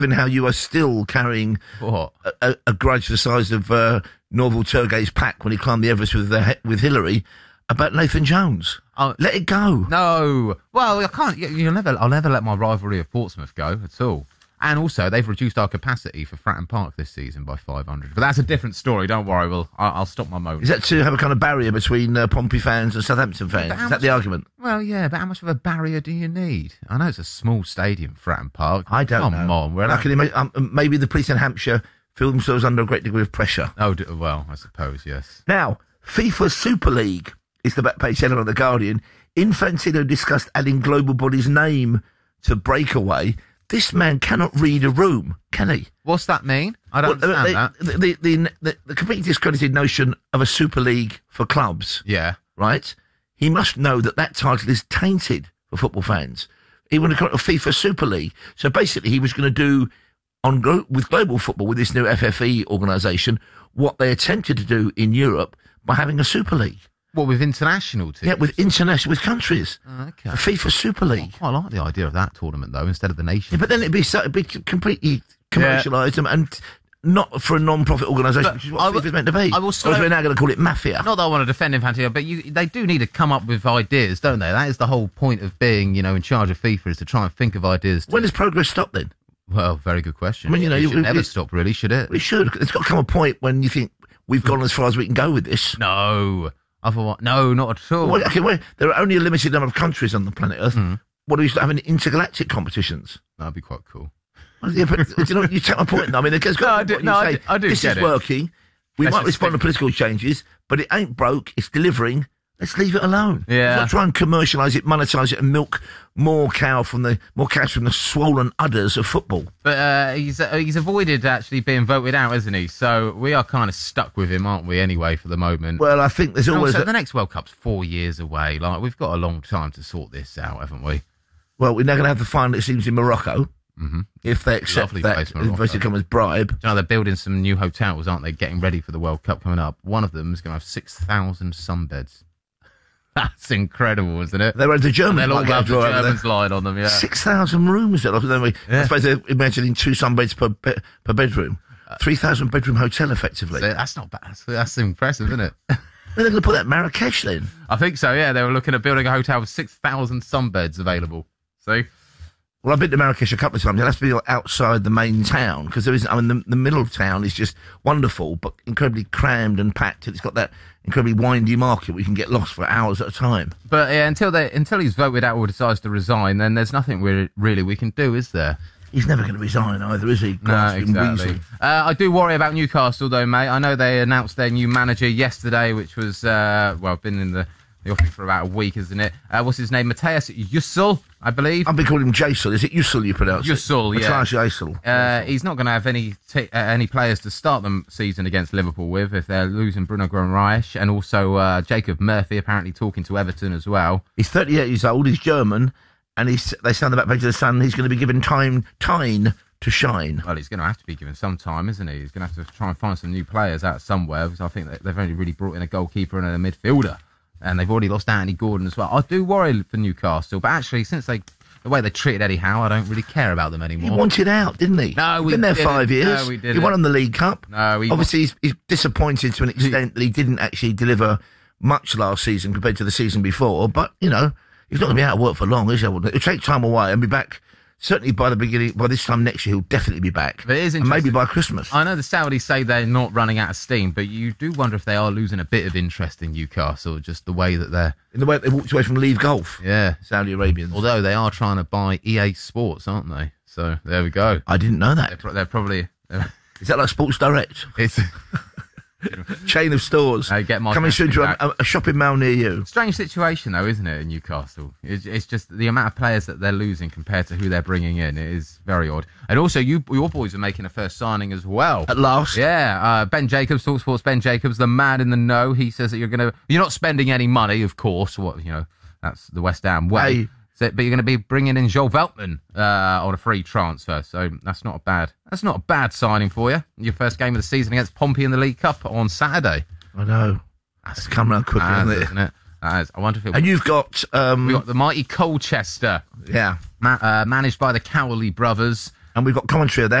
how you are still carrying a grudge the size of Norval Turgay's pack when he climbed the Everest with Hillary about Nathan Jones. Let it go. No. Well, I can't. I'll never let my rivalry of Portsmouth go at all. And also, they've reduced our capacity for Fratton Park this season by 500. But that's a different story. Don't worry. I'll stop my moaning. Is that to have a kind of barrier between Pompey fans and Southampton fans? Is that the argument? Well, yeah, but how much of a barrier do you need? I know it's a small stadium, Fratton Park. I don't know. Come on. Maybe the police in Hampshire feel themselves under a great degree of pressure. Oh, well, I suppose, yes. Now, FIFA Super League is the back page headline on The Guardian. Infantino discussed adding global body's name to Breakaway. This man cannot read a room, can he? What's that mean? I don't understand that. The completely discredited notion of a Super League for clubs. Yeah. Right? He must know that title is tainted for football fans. He wanted to call it a FIFA Super League. So basically he was going to do with global football, with this new FFE organisation, what they attempted to do in Europe by having a Super League. What, with international teams? Yeah, with countries. Okay. A FIFA Super League. I like the idea of that tournament, though, instead of the nation. Yeah, but then it'd be completely commercialised and not for a non-profit organisation, which is what FIFA's meant to be. We're now going to call it mafia. Not that I want to defend Infantino, but they do need to come up with ideas, don't they? That is the whole point of being, in charge of FIFA, is to try and think of ideas. When does progress stop, then? Well, very good question. I mean, it should never stop, really, should it? It should. It's got to come a point when you think we've gone as far as we can go with this. No. No, not at all. Well, there are only a limited number of countries on the planet Earth. What do we start having intergalactic competitions? That'd be quite cool. Well, yeah, but you take my point. I mean, I do. This is working. We might respond to political changes, but it ain't broke. It's delivering. Let's leave it alone. Yeah. Let's not try and commercialise it, monetise it, and milk more cash from the swollen udders of football. But he's avoided actually being voted out, hasn't he? So we are kind of stuck with him, aren't we? Anyway, for the moment. Well, I think there's always the next World Cup's 4 years away. Like, we've got a long time to sort this out, haven't we? Well, we're now going to have the final. It seems in Morocco. Mm-hmm. If they accept that, it's come as bribe. They're building some new hotels, aren't they? Getting ready for the World Cup coming up. One of them is going to have 6,000 sunbeds. That's incredible, isn't it? They're the Germans. They'll all have the Germans lying on them, yeah. 6,000 rooms. I suppose they're imagining 2 sunbeds per bedroom. 3,000 bedroom hotel, effectively. So that's not bad. That's impressive, isn't it? They're going to put that in Marrakesh, then? I think so, yeah. They were looking at building a hotel with 6,000 sunbeds available. See? Well, I've been to Marrakesh a couple of times. It has to be outside the main town, because the middle of town is just wonderful, but incredibly crammed and packed. It's got that incredibly windy market where you can get lost for hours at a time. But yeah, until he's voted out or decides to resign, then there's nothing really we can do, is there? He's never going to resign either, is he? No, exactly. I do worry about Newcastle, though, mate. I know they announced their new manager yesterday, which was, been in the office for about a week, isn't it? What's his name? Matthias Yussel, I believe. I've been calling him Jaisel. Is it Yussel you pronounce it? Yussel, yeah. Matthias Jaisel. He's not going to have any players to start the season against Liverpool with if they're losing Bruno Guimaraes, and also Jacob Murphy apparently talking to Everton as well. He's 38 years old. He's German, and they say on the back page of the Sun he's going to be given time to shine. Well, he's going to have to be given some time, isn't he? He's going to have to try and find some new players out somewhere, because I think they've only really brought in a goalkeeper and a midfielder. And they've already lost Anthony Gordon as well. I do worry for Newcastle, but actually, since the way they treated Eddie Howe, I don't really care about them anymore. He wanted out, didn't he? No, He's been there 5 years. No, we didn't. He won on the League Cup. No, obviously he's disappointed to an extent that he didn't actually deliver much last season compared to the season before. But he's not going to be out of work for long, is he? It'll take time away and be back. Certainly by this time next year, he'll definitely be back. But it is interesting. And maybe by Christmas. I know the Saudis say they're not running out of steam, but you do wonder if they are losing a bit of interest in Newcastle, just the way that they're... In the way that they walked away from Leave Golf. Yeah. Saudi Arabians. Although they are trying to buy EA Sports, aren't they? So, there we go. I didn't know that. They're probably... Is that like Sports Direct? It's... Chain of stores coming soon to a shopping mall near you. Strange situation, though, isn't it, in Newcastle? It's just the amount of players that they're losing compared to who they're bringing in. It is very odd. And also, your boys are making a first signing as well. At last. Yeah. Ben Jacobs, TalkSports Ben Jacobs, the man in the know. He says that you're not spending any money, of course. That's the West Ham way. Hey. But you're going to be bringing in Joel Veltman on a free transfer, so that's not a bad signing for you. Your first game of the season against Pompey in the League Cup on Saturday. I know. That's come around quickly, isn't it? That is. I wonder if it. And you've got we got the mighty Colchester, yeah, managed by the Cowley brothers. And we've got commentary of that.